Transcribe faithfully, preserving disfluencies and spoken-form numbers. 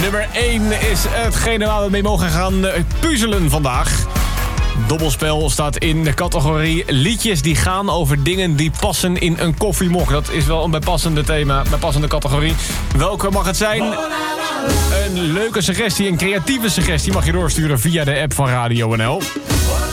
Nummer één is hetgene waar we mee mogen gaan puzzelen vandaag. Dobbelspel staat in de categorie liedjes die gaan over dingen die passen in een koffiemok. Dat is wel een bijpassende thema, bijpassende categorie. Welke mag het zijn? Een leuke suggestie, een creatieve suggestie mag je doorsturen via de app van Radio N L.